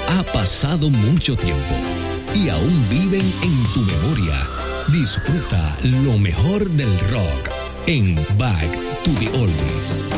Ha pasado mucho tiempo y aún viven en tu memoria. Disfruta lo mejor del rock en Back to the Oldies.